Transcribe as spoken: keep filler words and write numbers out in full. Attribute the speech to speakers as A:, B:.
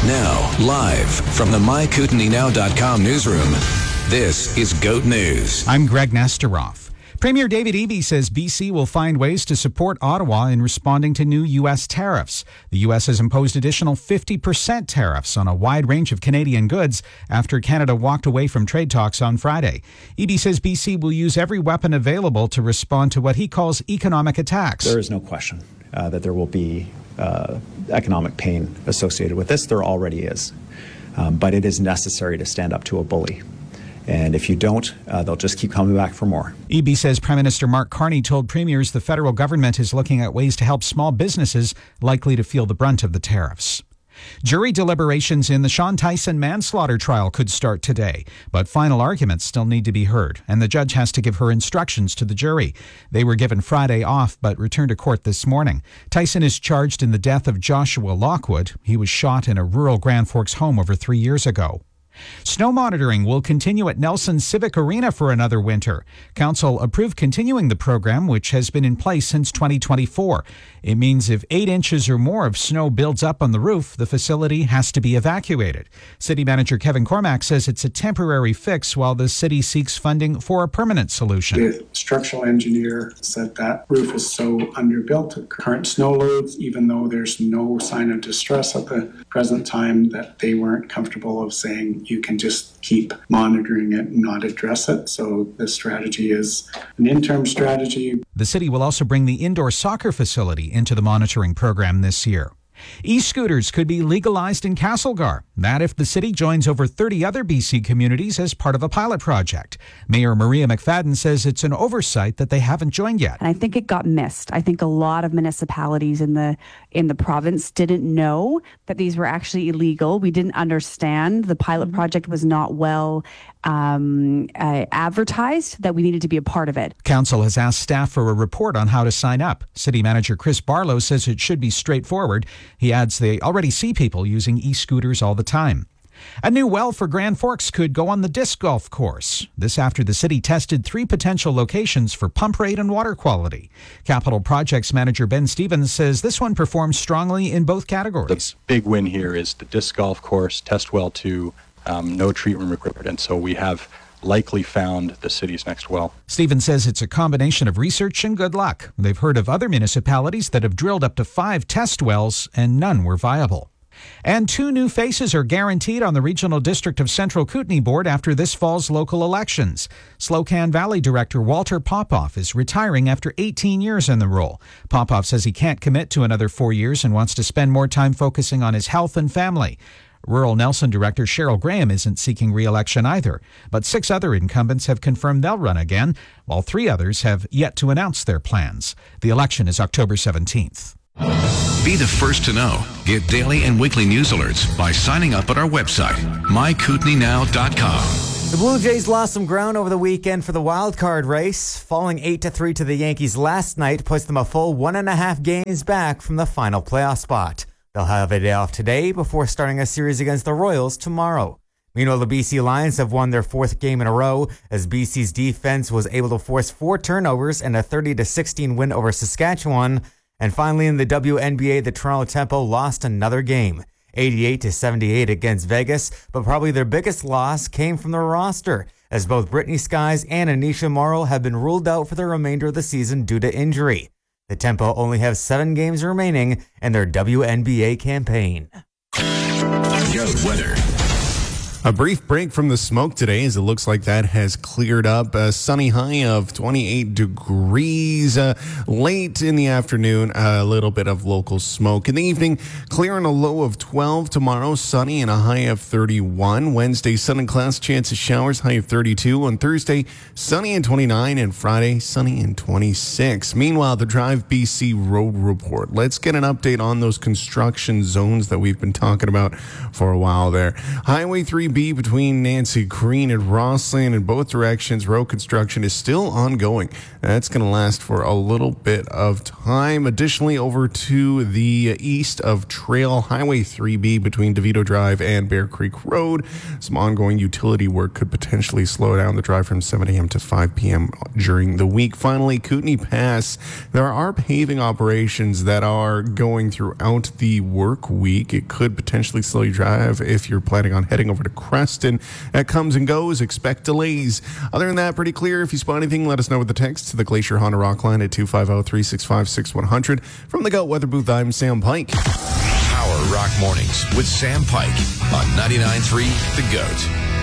A: Now, live from the my kootenai now dot com newsroom, this is GOAT News.
B: I'm Greg Nesteroff. Premier David Eby says B C will find ways to support Ottawa in responding to new U S tariffs. The U S has imposed additional fifty percent tariffs on a wide range of Canadian goods after Canada walked away from trade talks on Friday. Eby says B C will use every weapon available to respond to what he calls economic attacks.
C: There is no question uh, that there will be uh, economic pain associated with this. There already is. Um, but it is necessary to stand up to a bully. And if you don't, uh, they'll just keep coming back for more.
B: Eby says Prime Minister Mark Carney told premiers the federal government is looking at ways to help small businesses likely to feel the brunt of the tariffs. Jury deliberations in the Sean Tyson manslaughter trial could start today, but final arguments still need to be heard, and the judge has to give her instructions to the jury. They were given Friday off, but returned to court this morning. Tyson is charged in the death of Joshua Lockwood. He was shot in a rural Grand Forks home over three years ago. Snow monitoring will continue at Nelson Civic Arena for another winter. Council approved continuing the program, which has been in place since twenty twenty-four. It means if eight inches or more of snow builds up on the roof, the facility has to be evacuated. City Manager Kevin Cormack says it's a temporary fix while the city seeks funding for a permanent solution.
D: The structural engineer said that roof is so underbuilt at current snow loads, even though there's no sign of distress at the present time, that they weren't comfortable of saying you can just keep monitoring it and not address it. So the strategy is an interim strategy.
B: The city will also bring the indoor soccer facility into the monitoring program this year. E-scooters could be legalized in Castlegar. That if the city joins over thirty other B C communities as part of a pilot project. Mayor Maria McFadden says it's an oversight that they haven't joined yet.
E: And I think it got missed. I think a lot of municipalities in the in the province didn't know that these were actually illegal. We didn't understand. The pilot project was not well um, uh, advertised, that we needed to be a part of it.
B: Council has asked staff for a report on how to sign up. City Manager Chris Barlow says it should be straightforward. He adds they already see people using e-scooters all the time. A new well for Grand Forks could go on the disc golf course. This after the city tested three potential locations for pump rate and water quality. Capital Projects Manager Ben Stevens says this one performs strongly in both categories.
F: The big win here is the disc golf course, test well two, um, no treatment required. And so we have likely found the city's next well.
B: Stevens says it's a combination of research and good luck. They've heard of other municipalities that have drilled up to five test wells and none were viable. And two new faces are guaranteed on the Regional District of Central Kootenai Board after this fall's local elections. Slocan Valley Director Walter Popoff is retiring after eighteen years in the role. Popoff says he can't commit to another four years and wants to spend more time focusing on his health and family. Rural Nelson Director Cheryl Graham isn't seeking re-election either, but six other incumbents have confirmed they'll run again, while three others have yet to announce their plans. The election is October seventeenth.
A: Be the first to know. Get daily and weekly news alerts by signing up at our website, my kootenai now dot com.
G: The Blue Jays lost some ground over the weekend for the wild card race. Falling eight to three to the Yankees last night puts them a full one and a half games back from the final playoff spot. They'll have a day off today before starting a series against the Royals tomorrow. Meanwhile, the B C Lions have won their fourth game in a row as B C's defense was able to force four turnovers and a thirty to sixteen win over Saskatchewan. And finally, in the W N B A, the Toronto Tempo lost another game, eighty-eight to seventy-eight against Vegas, but probably their biggest loss came from the roster, as both Brittany Skies and Anisha Morrow have been ruled out for the remainder of the season due to injury. The Tempo only have seven games remaining in their W N B A campaign.
A: Goat weather.
H: A brief break from the smoke today as it looks like that has cleared up. A sunny high of twenty-eight degrees. Uh, late in the afternoon, a little bit of local smoke. In the evening, clear and a low of twelve. Tomorrow, sunny and a high of thirty-one. Wednesday, sun and clouds, chance of showers, high of thirty-two. On Thursday, sunny and twenty-nine. And Friday, sunny and twenty-six. Meanwhile, the Drive B C Road Report. Let's get an update on those construction zones that we've been talking about for a while there. Highway three B between Nancy Green and Roslyn. In both directions, road construction is still ongoing. That's going to last for a little bit of time. Additionally, over to the east of Trail Highway three B between DeVito Drive and Bear Creek Road, some ongoing utility work could potentially slow down the drive from seven a.m. to five p.m. during the week. Finally, Kootenay Pass. There are paving operations that are going throughout the work week. It could potentially slow your drive if you're planning on heading over to Creston. That comes and goes. Expect delays. Other than that, pretty clear. If you spot anything, let us know with the text to the Glacier Honda Rock line at two five zero, three six five, six one zero zero. From the Goat Weather Booth, I'm Sam Pike.
A: Power Rock Mornings with Sam Pike on ninety-nine point three The Goat.